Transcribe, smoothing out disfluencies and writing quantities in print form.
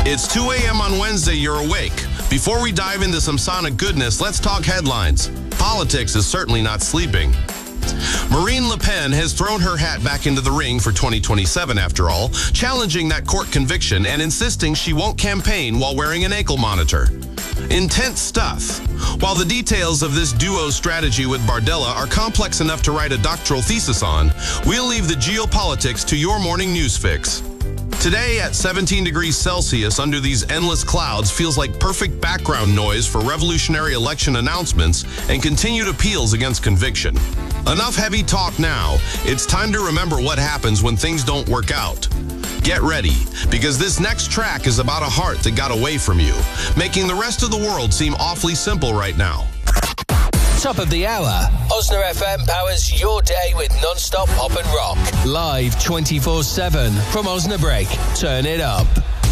It's 2 a.m. on Wednesday, you're awake. Before we dive into some Sonic goodness, let's talk headlines. Politics is certainly not sleeping. Marine Le Pen has thrown her hat back into the ring for 2027 after all, challenging that court conviction and insisting she won't campaign while wearing an ankle monitor. Intense stuff. While the details of this duo's strategy with Bardella are complex enough to write a doctoral thesis on, we'll leave the geopolitics to your morning news fix. Today at 17 degrees Celsius under these endless clouds feels like perfect background noise for revolutionary election announcements and continued appeals against conviction. Enough heavy talk now. It's time to remember what happens when things don't work out. Get ready, because this next track is about a heart that got away from you, making the rest of the world seem awfully simple right now. Top of the hour. Osna FM powers your day with non-stop pop and rock. Live 24/7 from Osnabrück. Turn it up.